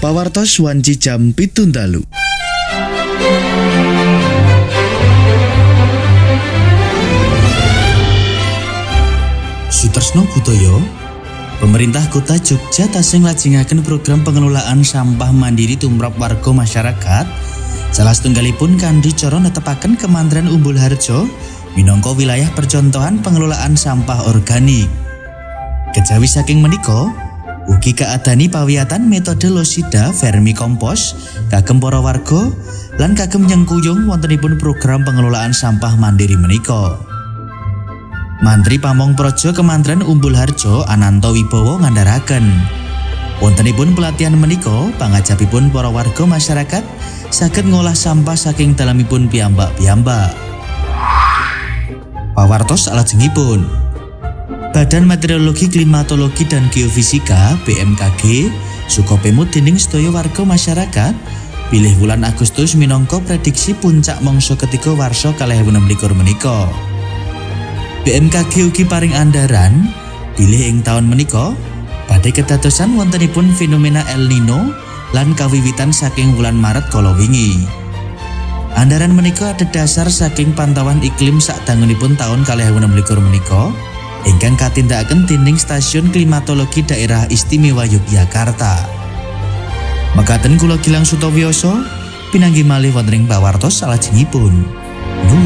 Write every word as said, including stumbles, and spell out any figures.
Pawartos wanci jam pitu dalu. Sutresno Budaya, pemerintah Kota Jogja tasih nglajengaken program pengelolaan sampah mandiri tumrap warga masyarakat. Salah setunggalipun kanthi cara netepaken Kementerian Umbul Harjo minangka wilayah percontohan pengelolaan sampah organik. Kejawi saking menika, ugi kaadani pawiyatan metode Losida Vermicompost kagem para warga lan kagem nyengkuyung wontenipun program pengelolaan sampah mandiri menika. Mantri Pamong Praja Kementerian Umbul Harjo Ananto Wibowo ngandharaken wontenipun pelatihan menika pangajabipun para warga masyarakat saged ngolah sampah saking dalemipun piyambak-piyambak. Pawartos salajengipun, Badan Meteorologi, Klimatologi dan Geofisika B M K G suka pemut dening sedaya warga masyarakat bilih wulan Agustus minangka prediksi puncak mangsa ketiga warsa kalih ewu enem likur menika. B M K G ugi paring andharan bilih ing taun menika badhe kedadosan wontenipun fenomena El Nino lan kawiwitan saking wulan Maret kala wingi. Andharan menika adhedhasar saking pantauan iklim sadangunipun taun kalih ewu enem likur menika ingkang katindakaken dening Stasiun Klimatologi Daerah Istimewa Yogyakarta. Mekaten kula Gilang Sutawiyasa pinanggih malih wonten ing pawartos salajengipun.